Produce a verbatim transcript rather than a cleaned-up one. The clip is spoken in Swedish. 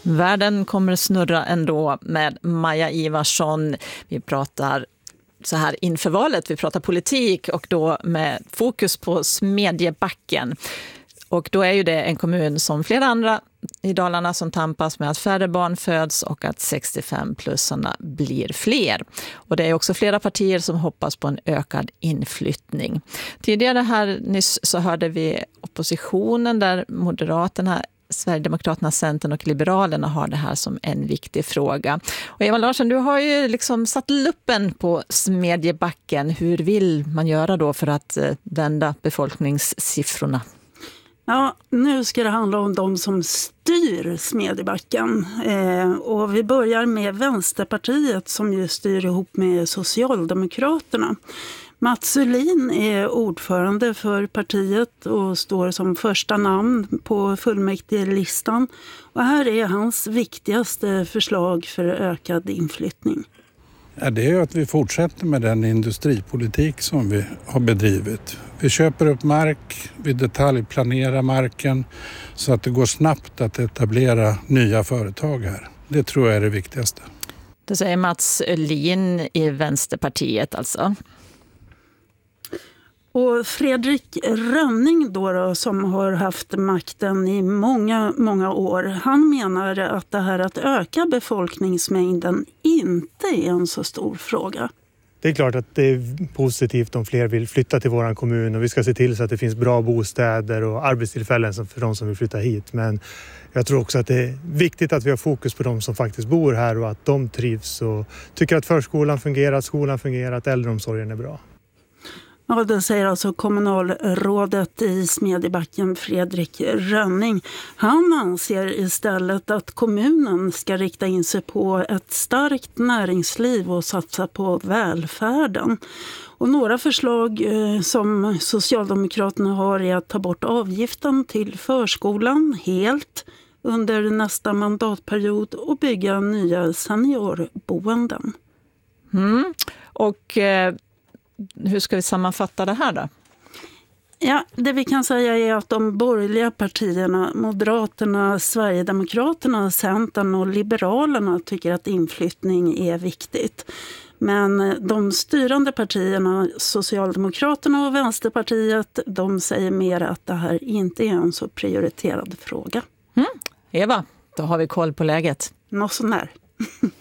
Världen kommer snurra ändå med Maja Ivarsson. Vi pratar så här inför valet, vi pratar politik och då med fokus på Smedjebacken. Och då är ju det en kommun som flera andra i Dalarna som tampas med att färre barn föds och att sextiofem-plussarna blir fler. Och det är också flera partier som hoppas på en ökad inflyttning. Tidigare här nyss så hörde vi oppositionen där Moderaterna, Sverigedemokraterna, Centern och Liberalerna har det här som en viktig fråga. Och Eva Larsson, du har ju liksom satt luppen på Smedjebacken. Hur vill man göra då för att vända befolkningssiffrorna? Ja, nu ska det handla om de som styr Smedjebacken. Eh, och vi börjar med Vänsterpartiet som ju styr ihop med Socialdemokraterna. Mats Uhlin är ordförande för partiet och står som första namn på fullmäktigelistan. Och här är hans viktigaste förslag för ökad inflyttning. Ja, det är att vi fortsätter med den industripolitik som vi har bedrivit. Vi köper upp mark, vi detaljplanerar marken så att det går snabbt att etablera nya företag här. Det tror jag är det viktigaste. Det säger Mats Uhlin i Vänsterpartiet alltså. Och Fredrik Rönning då, då som har haft makten i många, många år, han menar att det här att öka befolkningsmängden inte är en så stor fråga. Det är klart att det är positivt om fler vill flytta till vår kommun och vi ska se till så att det finns bra bostäder och arbetstillfällen för de som vill flytta hit. Men jag tror också att det är viktigt att vi har fokus på de som faktiskt bor här och att de trivs och tycker att förskolan fungerar, att skolan fungerar, att äldreomsorgen är bra. Ja, det säger alltså kommunalrådet i Smedjebacken, Fredrik Rönning. Han anser istället att kommunen ska rikta in sig på ett starkt näringsliv och satsa på välfärden. Och några förslag eh, som Socialdemokraterna har är att ta bort avgiften till förskolan helt under nästa mandatperiod och bygga nya seniorboenden. Mm. Och... Eh... Hur ska vi sammanfatta det här då? Ja, det vi kan säga är att de borgerliga partierna, Moderaterna, Sverigedemokraterna, Centern och Liberalerna tycker att inflyttning är viktigt. Men de styrande partierna, Socialdemokraterna och Vänsterpartiet, de säger mer att det här inte är en så prioriterad fråga. Mm. Eva, då har vi koll på läget. Nå sån här.